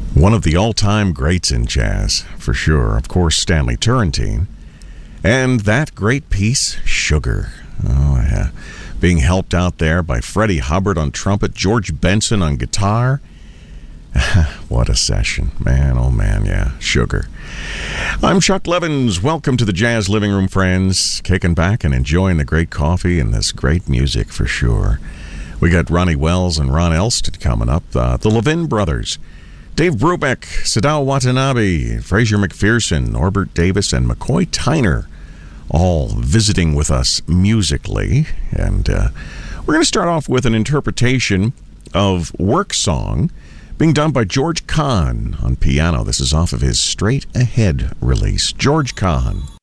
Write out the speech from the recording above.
One of the all-time greats in jazz, for sure. Of course, Stanley Turrentine. And that great piece, Sugar. Oh, yeah. Being helped out there by Freddie Hubbard on trumpet, George Benson on guitar. What a session. Man, oh man, yeah. Sugar. I'm Chuck Levins. Welcome to the Jazz Living Room, friends. Kicking back and enjoying the great coffee and this great music, for sure. We got Ronnie Wells and Ron Elston coming up. The Levin Brothers. Dave Brubeck, Sadao Watanabe, Fraser McPherson, Norbert Davis, and McCoy Tyner, all visiting with us musically. And we're going to start off with an interpretation of Work Song being done by George Kahn on piano. This is off of his Straight Ahead release. George Kahn.